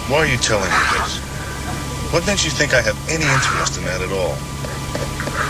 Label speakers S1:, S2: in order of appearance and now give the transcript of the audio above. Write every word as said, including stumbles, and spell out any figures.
S1: Why are you telling me this? What makes you think I have any interest in that at all?